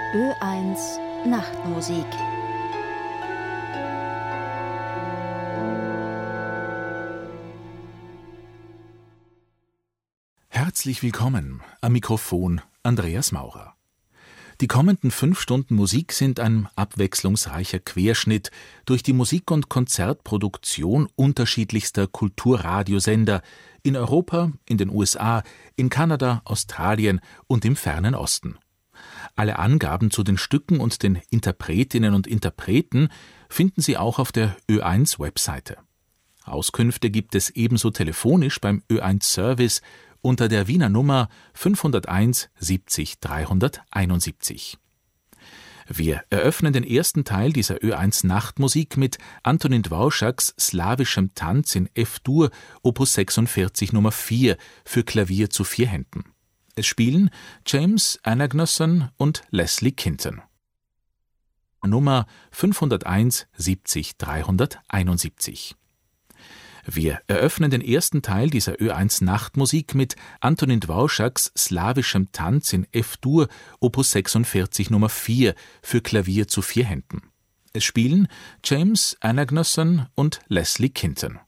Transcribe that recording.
Ö1 Nachtmusik. Herzlich willkommen, am Mikrofon Andreas Maurer. Die kommenden 5 Stunden Musik sind ein abwechslungsreicher Querschnitt durch die Musik- und Konzertproduktion unterschiedlichster Kulturradiosender in Europa, in den USA, in Kanada, Australien und im fernen Osten. Alle Angaben zu den Stücken und den Interpretinnen und Interpreten finden Sie auch auf der Ö1-Webseite. Auskünfte gibt es ebenso telefonisch beim Ö1-Service unter der Wiener Nummer 501 70 371. Wir eröffnen den ersten Teil dieser Ö1 Nachtmusik mit Antonín Dvořáks slawischem Tanz in F-Dur, Opus 46 Nummer 4 für Klavier zu 4 Händen. Es spielen James Anagnosson und Leslie Kinton. Nummer 501 70 371. Wir eröffnen den ersten Teil dieser Ö1 Nachtmusik mit Antonín Dvořáks slawischem Tanz in F-Dur, Opus 46 Nummer 4 für Klavier zu 4 Händen. Es spielen James Anagnosson und Leslie Kinton.